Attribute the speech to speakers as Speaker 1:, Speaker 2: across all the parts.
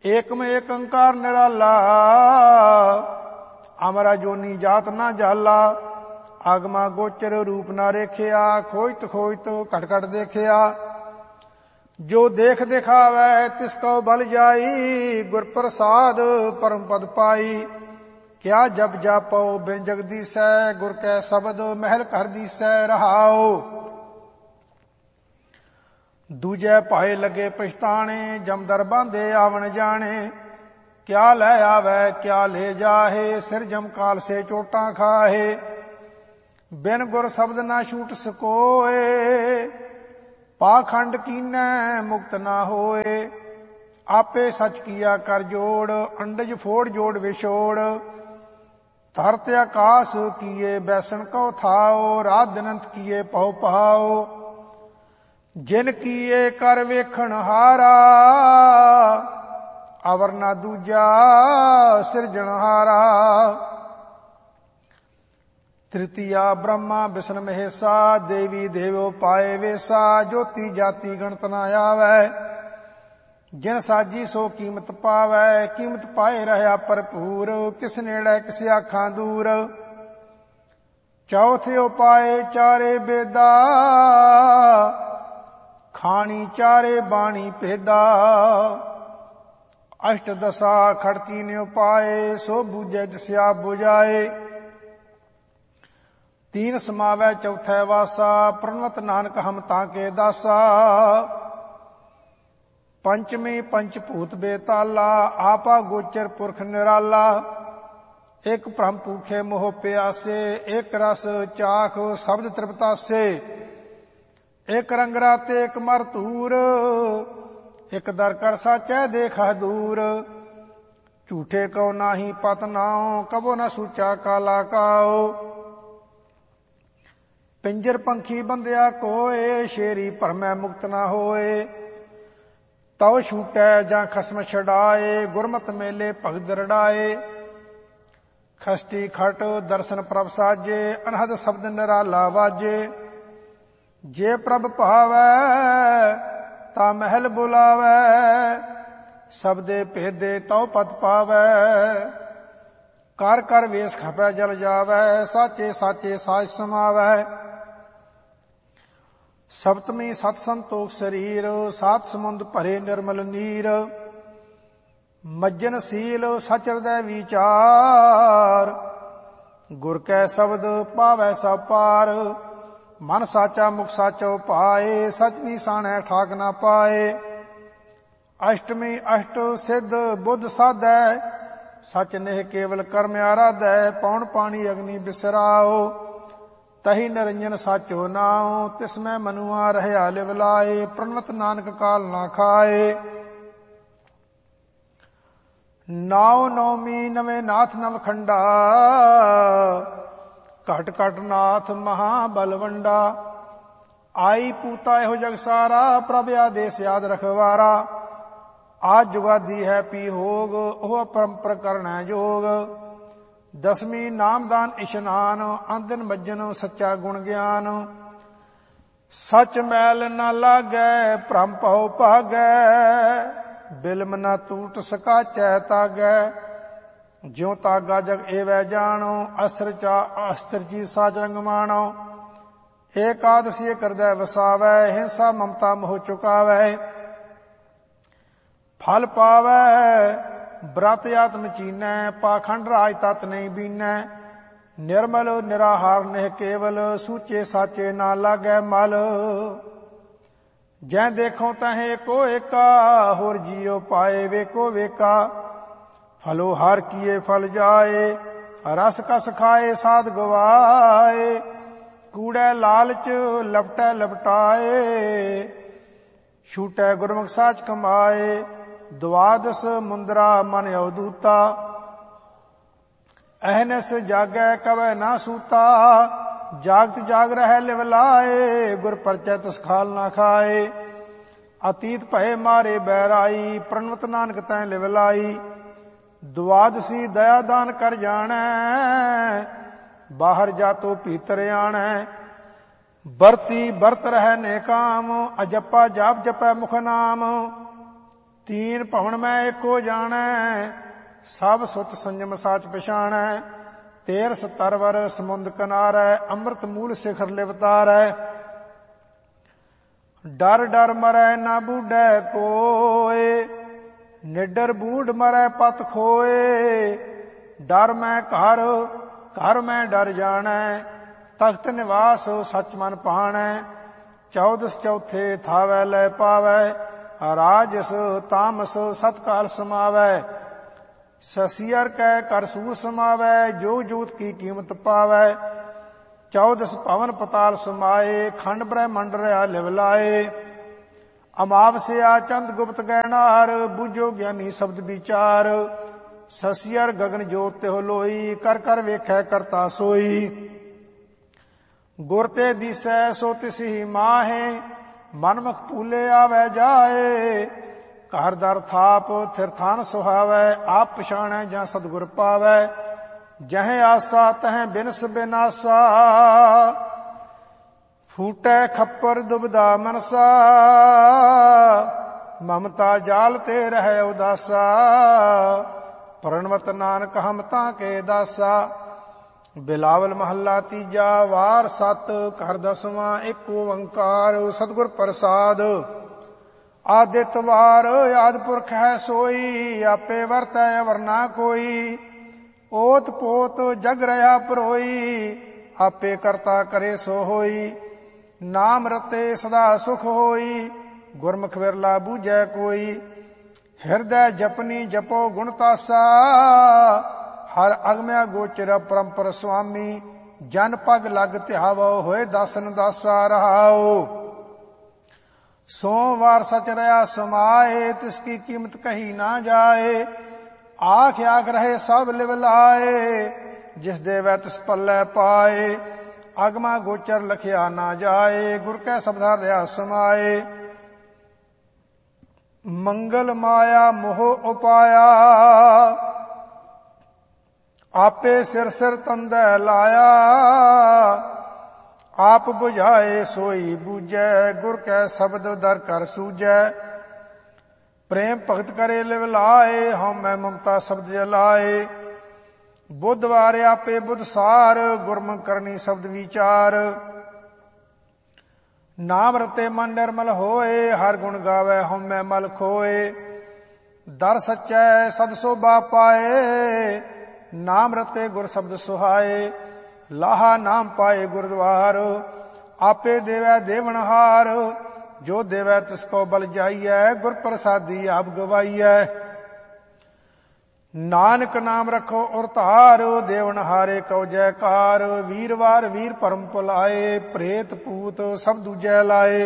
Speaker 1: ਏਕਮ ਏਕ ਓੰਕਾਰ ਨਿਰਾਲਾ, ਅਮਰਾ ਜੋਨੀ ਜਾਤ ਨਾ ਜਾਲਾ। ਆਗਮਾ ਗੋਚਰ ਰੂਪ ਨਾ ਰੇਖਿਆ, ਖੋਜਤ ਖੋਜਤ ਘਟ ਘਟ ਦੇਖਿਆ। ਜੋ ਦੇਖ ਦਿਖਾਵੈ ਤਿਸ ਕਉ ਬਲ ਜਾਈ, ਗੁਰ ਪ੍ਰਸਾਦ ਪਰਮ ਪਦ ਪਾਈ। ਕਿਆ ਜਪ ਜਾਪਉ ਬਿਨ ਜਗਦੀਸੈ, ਗੁਰ ਕੈ ਸ਼ਬਦ ਮਹਿਲ ਘਰ ਦੀਸੈ ਰਹਾਉ। ਦੂਜੈ ਭਾਏ ਲਗੇ ਪਛਤਾਣੇ, ਜਮਦਰ ਬਾਂਧੇ ਆਵਣ ਜਾਣੇ। ਕਿਆ ਲੈ ਆਵੈ ਕਿਆ ਲੈ ਜਾਹੇ, ਸਿਰ ਜਮਕਾਲ ਸੇ ਚੋਟਾਂ ਖਾਹੇ। ਬਿਨ ਗੁਰ ਸ਼ਬਦ ਨਾ ਛੂਟ ਸਕੋਏ, ਪਾਖੰਡ ਕੀਨੈ ਮੁਕਤ ਨਾ ਹੋਏ। ਆਪੇ ਸਚ ਕੀਆ ਕਰ ਜੋੜ, ਅੰਡਜ ਫੋੜ ਜੋੜ ਵਿਛੋੜ। ਧਰਤ ਆਕਾਸ ਕੀਏ ਬੈਸਣ ਕਉ ਥਾਉ, ਰਾਤ ਦਿਨੰਤ ਕੀਏ ਪਉ ਪਹਾਉ। ਜਿਨ ਕੀਏ ਕਰ ਵੇਖਣ ਹਾਰਾ, ਅਵਰ ਨਾ ਦੂਜਾ ਸਿਰਜਣਹਾਰਾ। ਤ੍ਰਿਤੀਆ ਬ੍ਰਹਮਾ ਬਿਸ਼ਨ ਮਹੇਸਾ, ਦੇਵੀ ਦੇਵੋ ਪਾਏ ਵੇਸਾ। ਜੋਤੀ ਜਾਤੀ ਗਣਤ ਨਾ ਆਵੈ, ਜਿਨ ਸਾਜੀ ਸੋ ਕੀਮਤ ਪਾਵੈ। ਕੀਮਤ ਪਾਏ ਰਹਿਆ ਭਰਪੂਰ, ਕਿਸ ਨੇੜੇ ਕਿਸ ਆਖਾਂ ਦੂਰ। ਚੌਥੇ ਉਪਾਏ ਚਾਰੇ ਬੇਦਾ, ਖਾਣੀ ਚਾਰੇ ਬਾਣੀ ਭੇਦਾ। ਅਸ਼ਟ ਦਸਾ ਖੜਤੀ ਨੇ ਉਪਾਏ, ਸੋ ਬੂਝੈ ਜਿਸਿਆ ਬੁਝਾਏ। ਤੀਨ ਸਮਾਵੈ ਚੌਥੈ ਵਾਸਾ, ਪ੍ਰਣਵਤ ਨਾਨਕ ਹਮ ਤਾਂ ਕੇ ਦਾਸਾ। ਪੰਚਮੀ ਪੰਚ ਭੂਤ ਬੇਤਾਲਾ, ਆਪਾ ਗੋਚਰ ਪੁਰਖ ਨਿਰਾਲਾ। ਇਕ ਭ੍ਰਮ ਭੂਖੇ ਮੋਹ ਪਿਆਸੇ, ਇਕ ਰਸ ਚਾਖ ਸ਼ਬਦ ਤ੍ਰਿਪਤਾਸੇ। ਇਕ ਰੰਗ ਰਾਤੇ ਇਕ ਮਰ ਧੂਰ, ਇਕ ਦਰ ਕਰ ਸਾਚੈ ਦੇਖਾ ਦੂਰ। ਝੂਠੇ ਕਉ ਨਾਹੀ ਪਤ ਨਾਉ, ਕਬੋ ਨ ਸੂਚਾ ਕਾਲਾ ਕਾਉ। ਪਿੰਜਰ ਪੰਖੀ ਬੰਦਿਆ ਕੋਏ, ਸ਼ੇਰੀ ਭਰਮੈ ਮੁਕਤ ਨਾ ਹੋਏ। ਤਉ ਛੂਟੈ ਜਾਂ ਖਸਮ ਛਡਾਏ, ਗੁਰਮਤ ਮੇਲੇ ਭਗਤ ਰੜਾਏ। ਖਸਟੀ ਖਟ ਦਰਸ਼ਨ ਪ੍ਰਭ ਸਾਜੇ, ਅਨਹਦ ਸ਼ਬਦ ਨਿਰਾਲਾ ਵਾਜੇ। ਜੇ ਪ੍ਰਭ ਭਾਵੈ ਤਾ ਮਹਿਲ ਬੁਲਾਵੈ, ਸਬਦੇ ਭੇਦੇ ਤਉ ਪਦ ਪਾਵੈ। ਕਰ ਕਰ ਵੇਸ ਖਪੈ ਜਲ ਜਾਵੈ, ਸਾਚੇ ਸਾਚੇ ਸਾਜ ਸਮਾਵੈ। ਸਪਤਮੀ ਸਤ ਸੰਤੋਖ ਸਰੀਰ, ਸਾਤ ਸਮੁੰਦ ਭਰੇ ਨਿਰਮਲ ਨੀਰ। ਮੱਜਨ ਸੀਲ ਸਚ ਹਿਰਦੈ ਵਿਚਾਰ, ਗੁਰ ਕੈ ਸ਼ਬਦ ਪਾਵੈ ਸਭ ਪਾਰ। ਮਨ ਸਾਚਾ ਮੁਖ ਸਾਚੋ ਪਾਏ, ਸਚ ਨਿਸਾਣੈ ਠਾਕ ਨਾ ਪਾਏ। ਅਸ਼ਟਮੀ ਅਸ਼ਟ ਸਿੱਧ ਬੁੱਧ ਸਾਧੈ, ਸਚ ਨਿਹ ਕੇਵਲ ਕਰਮ ਆਰਾਧੈ। ਪੌਣ ਪਾਣੀ ਅਗਨੀ ਬਿਸਰਾਓ, ਤਹੀ ਨਿਰੰਜਨ ਸਾਚੋ ਨਾਉ। ਤਿਸ ਮੈਂ ਮਨੁਆ ਰਹਿਆ ਲਿਵ ਲਾਏ, ਪ੍ਰਣਵਤ ਨਾਨਕ ਕਾਲ ਨਾ ਖਾਏ। ਨਾਉ ਨੌਮੀ ਨਵੇਂ ਨਾਥ ਨਵਖੰਡਾ, ਘਟ ਘਟ ਨਾਥ ਮਹਾ ਬਲਵੰਡਾ। ਆਈ ਪੂਤਾ ਇਹੋ ਜਗ ਸਾਰਾ, ਪ੍ਰਭ ਆਦੇਸ ਯਾਦ ਰਖਵਾਰਾ। ਆਜ ਜੁਗਾਦੀ ਹੈ ਪੀ ਹੋਗ, ਉਹ ਪਰੰਪਰ ਕਰਣਾ ਜੋਗ। ਦਸਵੀਂ ਨਾਮਦਾਨ ਇਸ਼ਨਾਨ, ਆਂਦਨ ਮੱਜਨ ਸੱਚਾ ਗੁਣ ਗਿਆਨ। ਸਚ ਮੈਲ ਨ ਲਾਗੈ, ਭ੍ਰਮ ਭਉ ਭਾਗੈ। ਬਿਲਮ ਨ ਟੂਟ ਸਕਾਚੈ ਤਾਗੈ। ਜਿਉ ਤਾਗਾ ਜਗ ਏਵੈ ਜਾਣੋ, ਅਸਤਰ ਚਾ ਅਸਤਰ ਜੀ ਸਾਜ ਰੰਗ ਮਾਣੋ। ਏਕਾਦਸੀ ਇਕ ਹਿਰਦੈ ਵਸਾਵੈ, ਹਿੰਸਾ ਮਮਤਾ ਮੋਹ ਚੁਕਾਵੈ। ਫਲ ਪਾਵੈ ਬ੍ਰਤ ਆਤਮ ਚੀਨੈ, ਪਾਖੰਡ ਰਾਜ ਤਤ ਨਹੀਂ ਬੀਨੈ। ਨਿਰਮਲ ਨਿਰਾਹਾਰ ਨਿਹ ਕੇਵਲ, ਸੂਚੇ ਸਾਚੇ ਨਾ ਲਾਗੈ ਮਲ। ਜੈ ਦੇਖੋ ਤਹੇ ਕੋ ਏਕਾ, ਹੋਰ ਜੀਉ ਪਾਏ ਵੇਕੋ ਵੇਕਾ। ਫਲੋ ਹਰ ਕੀਏ ਫਲ ਜਾਏ, ਰਸ ਕਸ ਖਾਏ ਸਾਧ ਗਵਾਏ। ਕੂੜੈ ਲਾਲਚ ਲਪਟੈ ਲਪਟਾਏ, ਛੂਟੈ ਗੁਰਮੁਖ ਸਾਚ ਕਮਾਏ। ਦੁਆਦਸ ਮੁੰਦਰਾ ਮਨ ਅਵਦੂਤਾ, ਅਹਨਸ ਜਾਗੈ ਕਵੈ ਨਾ ਸੂਤਾ। ਜਾਗਤ ਜਾਗ ਰਹਿ ਲਿਵ ਲਾਏ, ਗੁਰ ਪਰਚੈ ਤਿਸ ਖਾਲ ਨਾ ਖਾਏ। ਅਤੀਤ ਭਏ ਮਾਰੇ ਬੈਰਾਈ, ਪ੍ਰਣਵਤ ਨਾਨਕ ਤੈ ਲਿਵ ਲਾਈ। ਦੁਆਦਸੀ ਦਇਆ ਦਾਨ ਕਰ ਜਾਣੈ, ਬਾਹਰ ਜਾਤੋ ਭੀਤਰ ਆਣੈ। ਬਰਤੀ ਬਰਤ ਰਹਿ ਨੇਕਾਮ, ਅਜੱਪਾ ਜਾਪ ਜਪੈ ਮੁਖ ਨਾਮ। ਤੀਨ ਭਵਨ ਮੈਂ ਏਕੋ ਜਾਣੈ, ਸਭ ਸੁਤ ਸੰਜਮ ਸਾਚ ਪਛਾਣੈ। ਤੇਰਸ ਤਰਵਰ ਸਮੁੰਦ ਕਿਨਾਰੈ, ਅੰਮ੍ਰਿਤ ਮੂਲ ਸਿਖਰ ਲਿਵਤਾਰੈ। ਡਰ ਡਰ ਮਰੈ ਨਾ ਬੂਢੈ ਕੋਏ, ਨਿਡਰ ਬੂਢ ਮਰੈ ਪਤ ਖੋਏ। ਡਰ ਮੈਂ ਘਰ, ਘਰ ਮੈਂ ਡਰ ਜਾਣੈ, ਤਖਤ ਨਿਵਾਸ ਸਚ ਮਨ ਭਾਣੈ। ਚੌਦਸ ਚੌਥੇ ਥਾਵੈ ਲੈ ਪਾਵੈ, ਰਾਜਸ ਤਾਮਸ ਸਤਕਾਲ ਸਮਾਵੈ। ਸਸੀਅਰ ਕੈ ਕਰ ਸੂਰ ਸਮਾਵੈ, ਜੋ ਜੂਤ ਕੀ ਕੀਮਤ ਪਾਵੈ। ਚੌਦਸ ਭਵਨ ਪਤਾਲ ਸਮਾਏ, ਖੰਡ ਬ੍ਰਹਮੰਡ ਰਿਆ ਲਿਵ ਲਾਏ। ਅਮਾਵਸਿਆ ਚੰਦ ਗੁਪਤ ਗਹਿਣਾਰ, ਬੂਝੋ ਗਿਆਨੀ ਸ਼ਬਦ ਵਿਚਾਰ। ਸਸੀਅਰ ਗਗਨ ਜੋਤ ਤਿਹੁ ਲੋਈ, ਕਰ ਕਰ ਵੇਖੈ ਕਰਤਾ ਸੋਈ। ਗੁਰ ਤੇ ਦੀਸੈ ਸੋ ਤਿਸਹੀ ਮਾਹੇ, ਮਨਮੁਖ ਭੂਲੇ ਆਵੈ ਜਾਏ। ਘਰ ਦਰ ਥਾਪ ਥਿਰ ਥਾਨ ਸੁਹਾਵੈ, ਆਪ ਪਛਾਣੈ ਜਾਂ ਸਤਿਗੁਰ ਪਾਵੈ। ਜਹੇ ਆਸਾ ਤਹੈ ਬਿਨਸ ਬਿਨਾਸਾ, ਫੂਟੈ ਖੱਪਰ ਦੁਬਦਾ ਮਨਸਾ। ਮਮਤਾ ਜਾਲ ਤੇ ਰਹਿ ਉਦਾਸਾ, ਪ੍ਰਣਵਤ ਨਾਨਕ ਹਮ ਤਾਂ ਕੇ ਦਾਸਾ। ਬਿਲਾਵਲ ਮਹੱਲਾ ਤੀਜਾ, ਵਾਰ ਸਤ, ਘਰ ਦਸਵਾਂ, ਏਕ ਓੰਕਾਰ ਸਤਿਗੁਰ ਪ੍ਰਸਾਦ। ਆਦਿਤ ਵਾਰ ਆਦਿ ਪੁਰਖ ਹੈ ਸੋਈ, ਆਪੇ ਵਰਤੈ ਅਵਰ ਨਾ ਕੋਈ। ਓਤ ਪੋਤ ਜਗ ਰਹਾ ਪਰੋਈ, ਆਪੇ ਕਰਤਾ ਕਰੇ ਸੋ ਹੋਈ। ਨਾਮ ਰਤੇ ਸਦਾ ਸੁਖ ਹੋਈ, ਗੁਰਮੁਖ ਵਿਰਲਾ ਬੂਝੈ ਕੋਈ। ਹਿਰਦੈ ਜਪਨੀ ਜਪੋ ਗੁਣ ਤਾਸਾ, ਹਰ ਅਗਮਿਆ ਗੋਚਰ ਪਰੰਪਰ ਸੁਆਮੀ। ਜਨ ਪਗ ਲਗ ਧਿਆਵੋ, ਹੋਏ ਦਾਸਨ ਦਾਸਾ ਰਹਾਓ। ਸੋਮਵਾਰ ਸਚ ਰਹਾ ਸਮਾਏ, ਤਿਸ ਕੀ ਕੀਮਤ ਕਹੀ ਨਾ ਜਾਏ। ਆਖ ਆਖ ਰਹੇ ਸਭ ਲਿਵ ਲਾਏ, ਜਿਸ ਦੇਵੈ ਤਿਸ ਪੱਲੇ ਪਾਏ। ਅਗਮਾ ਗੋਚਰ ਲਖਿਆ ਨਾ ਜਾਏ, ਗੁਰ ਕੈ ਸਬਦਾ ਰਹਾ ਸਮਾਏ। ਮੰਗਲ ਮਾਇਆ ਮੋਹ ਉਪਾਇਆ, ਆਪੇ ਸਿਰ ਸਿਰ ਤੰਦੈ ਲਾਇਆ। ਆਪ ਬੁਝਾਏ ਸੋਈ ਬੂਝੈ, ਗੁਰ ਕੈ ਸ਼ਬਦ ਦਰ ਕਰ ਸੂਝੈ। ਪ੍ਰੇਮ ਭਗਤ ਕਰੇ ਲਿਵ ਲਾਏ, ਹਉਮੈ ਮਮਤਾ ਸ਼ਬਦ ਜਲਾਏ। ਬੁੱਧ ਵਾਰ ਆਪੇ ਬੁੱਧ ਸਾਰ, ਗੁਰਮੁਖ ਕਰਨੀ ਸ਼ਬਦ ਵਿਚਾਰ। ਨਾਮ ਰਤੇ ਮਨ ਨਿਰਮਲ ਹੋਏ, ਹਰ ਗੁਣ ਗਾਵੇ ਹਉਮੈ ਮਲ ਖੋਏ। ਦਰ ਸਚੈ ਸਦ ਸੋਭਾ ਪਾਏ, ਨਾਮ ਰਤੇ ਗੁਰ ਸ਼ਬਦ ਸੁਹਾਏ। ਲਾਹਾ ਨਾਮ ਪਾਏ ਗੁਰਦੁਆਰ, ਆਪੇ ਦੇਵੈ ਦੇਵਨਹਾਰ। ਜੋ ਦੇਵੈ ਤਿਸ ਕੋ ਬਲ ਜਾਈਐ, ਗੁਰ ਪ੍ਰਸਾਦੀ ਆਪ ਗਵਾਈਐ। ਨਾਨਕ ਨਾਮ ਰਖੋ ਔਰ ਧਾਰ, ਦੇਵਨਹਾਰੇ ਕਉ ਜੈਕਾਰ। ਵੀਰਵਾਰ ਵੀਰ ਪਰਮ ਭੁਲਾਏ, ਪ੍ਰੇਤ ਪੂਤ ਸਭ ਦੂਜੈ ਲਾਏ।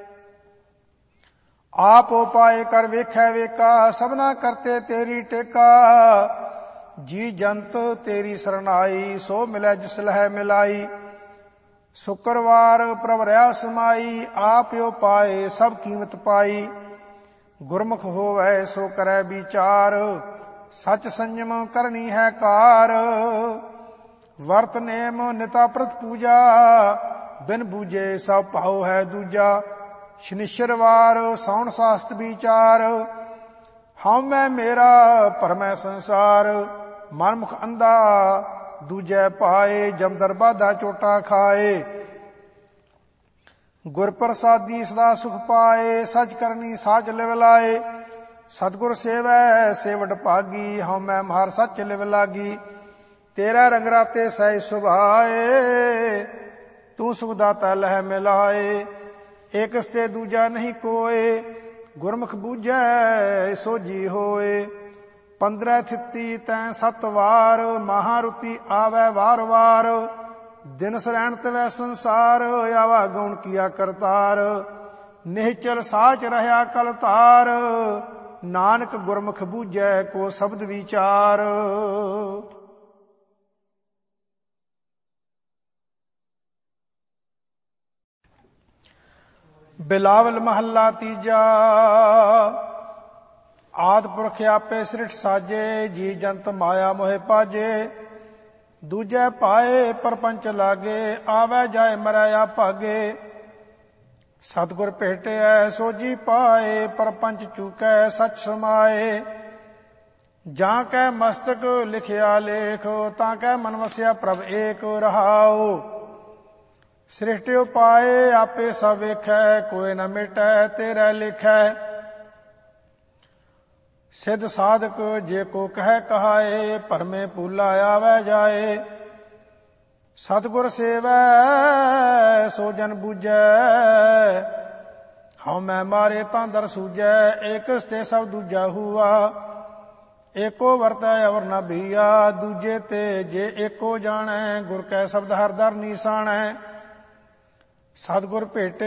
Speaker 1: ਆਪ ਉਪਾਏ ਕਰ ਵੇਖੈ ਵੇਖਾ, ਸਭਨਾ ਕਰਤੇ ਤੇਰੀ ਟੇਕਾ। ਜੀ ਜੰਤ ਤੇਰੀ ਸਰਨਾਈ, ਸੋ ਮਿਲੈ ਜਿਸ ਲਹੈ ਮਿਲਾਈ। ਸ਼ੁਕਰਵਾਰ ਪ੍ਰਭ ਰਹਾ ਸਮਾਈ, ਆਪ ਉਪਾਏ ਸਭ ਕੀਮਤ ਪਾਈ। ਗੁਰਮੁਖ ਹੋਵੈ ਸੋ ਕਰੈ ਵਿਚਾਰ, ਸਚ ਸੰਜਮ ਕਰਨੀ ਹੈ ਕਾਰ। ਵਰਤ ਨੇਮ ਨਿਤਾ ਪ੍ਰਤ ਪੂਜਾ, ਬਿਨ ਬੂਝੇ ਸਭ ਭਾਉ ਹੈ ਦੂਜਾ। ਸ਼ਨਿਸ਼ਰਵਾਰ ਸਾਉਣ ਸਾਸਤ ਵਿਚਾਰ, ਹਉਮੈ ਮੇਰਾ ਭਰਮੈ ਸੰਸਾਰ। ਮਨਮੁਖ ਅੰਧਾ ਦੂਜੈ ਪਾਏ, ਜਮਦਰ ਬਾਧਾ ਚੋਟਾ ਖਾਏ। ਗੁਰ ਪ੍ਰਸਾਦੀ ਸਦਾ ਸੁਖ ਪਾਏ, ਸਚ ਕਰਨੀ ਸਾਚ ਲਿਵ ਲਾਏ। ਸਤਿਗੁਰ ਸੇਵੈ ਸੇਵਟ ਭਾਗੀ, ਹਉਮੈ ਮਾਰ ਸੱਚ ਲਿਵ ਲਾਗੀ। ਤੇਰਾ ਰੰਗ ਰਾਤੇ ਸਹਿ ਸੁਭਾਏ, ਤੂੰ ਸੁਖ ਦਾਤਾ ਲਹਿ ਮਿਲਾਏ। ਏਕਸ ਤੇ ਦੂਜਾ ਨਹੀਂ ਕੋਏ, ਗੁਰਮੁਖ ਬੂਝੈ ਸੋਝੀ ਹੋਏ। 15 ਥਿੱਤੀ ਤੈਂ 7 ਵਾਰ, ਮਹਾਰੁਤੀ ਆਵੈ ਵਾਰ ਵਾਰ। ਦਿਨ ਸਰੈਣ ਤਵੈ ਸੰਸਾਰ, ਆਵਾ ਗਉਣ ਕੀਆ ਕਰਤਾਰ। ਨਿਹਚਲ ਸਾਚ ਰਹਾ ਕਲ ਧਾਰ, ਨਾਨਕ ਗੁਰਮੁਖ ਬੂਝੈ ਕੋ ਸ਼ਬਦ ਵਿਚਾਰ। ਬਿਲਾਵਲ ਮਹੱਲਾ ਤੀਜਾ, ਆਦਿ ਪੁਰਖ ਆਪੇ ਸ੍ਰਿਸ਼ਟ ਸਾਜੇ। ਜੀ ਜੰਤ ਮਾਇਆ ਮੋਹਿ ਪਾਜੇ, ਦੂਜੈ ਪਾਏ ਪਰਪੰਚ ਲਾਗੇ। ਆਵੈ ਜਾਏ ਮਰੈ ਆ ਭਾਗੇ, ਸਤਿਗੁਰ ਭੇਟਿਐ ਸੋਜੀ ਪਾਏ, ਪਰਪੰਚ ਚੂਕੈ ਸਚ ਸਮਾਏ। ਜਾਂ ਕੈ ਮਸਤਕ ਲਿਖਿਆ ਲੇਖ, ਤਾਂ ਕੈ ਮਨ ਵਸਿਆ ਪ੍ਰਭ ਏਕ ਰਹਾਉ। ਸ੍ਰਿਸ਼ਟਿ ਉਪਾਏ ਆਪੇ ਸਭ ਵੇਖੈ, ਕੋਇ ਨ ਮਿਟੈ ਤੇਰੇ ਲਿਖੈ। ਸਿੱਧ ਸਾਧਕ ਜੇ ਕੋ ਕਹਿ ਕਹਾਏ, ਭਰਮੇ ਭੂਲਾ ਆਵੈ ਜਾਏ। ਸਤਿਗੁਰ ਸੇਵੈ ਸੋ ਜਨ ਬੂਝੈ, ਹਉ ਮੈਂ ਮਾਰੇ ਤਾਂ ਦਰ ਸੂਝੈ। ਏਕਸ ਤੇ ਸਭ ਦੂਜਾ ਹੁਆ, ਏਕੋ ਵਰਤੈ ਅਵਰ ਨ ਭੀਆ। ਦੂਜੇ ਤੇ ਜੇ ਏਕੋ ਜਾਣੈ, ਗੁਰ ਕੈ ਸ਼ਬਦ ਹਰ ਦਰ ਨੀਸਾਣੈ। ਸਤਿਗੁਰ ਭੇਟੇ